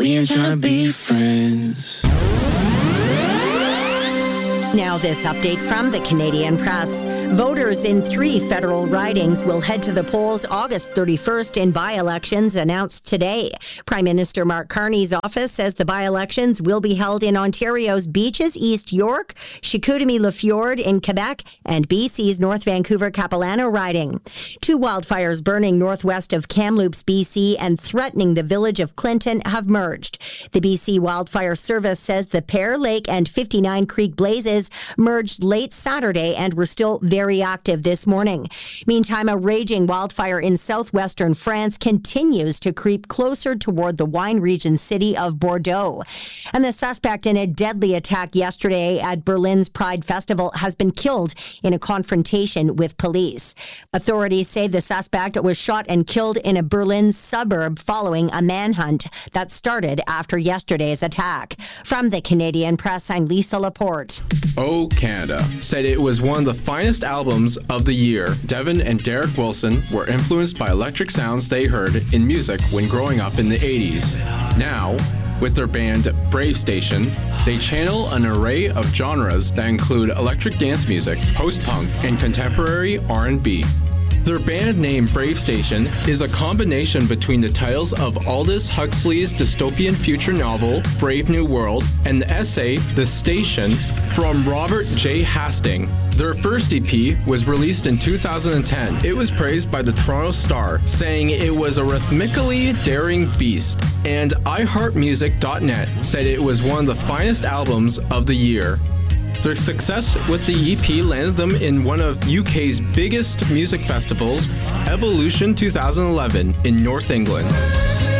We ain't trying to be friends. Now this update from the Canadian Press. Voters in 3 federal ridings will head to the polls August 31st in by-elections announced today. Prime Minister Mark Carney's office says the by-elections will be held in Ontario's Beaches, East York, Chicoutimi-Le-Fjord in Quebec, and BC's North Vancouver-Capilano riding. 2 wildfires burning northwest of Kamloops, BC, and threatening the village of Clinton have merged. The BC Wildfire Service says the Pear Lake and 59 Creek blazes merged late Saturday and were still very active this morning. Meantime, a raging wildfire in southwestern France continues to creep closer toward the wine region city of Bordeaux. And the suspect in a deadly attack yesterday at Berlin's Pride Festival has been killed in a confrontation with police. Authorities say the suspect was shot and killed in a Berlin suburb following a manhunt that started after yesterday's attack. From the Canadian Press, I'm Lisa Laporte. Oh Canada said it was one of the finest albums of the year. Devin and Derek Wilson were influenced by electric sounds they heard in music when growing up in the 80s. Now, with their band Brave Station, they channel an array of genres that include electric dance music, post-punk, and contemporary R&B. Their band name Brave Station is a combination between the titles of Aldous Huxley's dystopian future novel Brave New World and the essay The Station from Robert J. Hastings. Their first EP was released in 2010. It was praised by the Toronto Star, saying it was a rhythmically daring beast, and iHeartMusic.net said it was one of the finest albums of the year. Their success with the EP landed them in one of UK's biggest music festivals, Evolution 2011, in North England.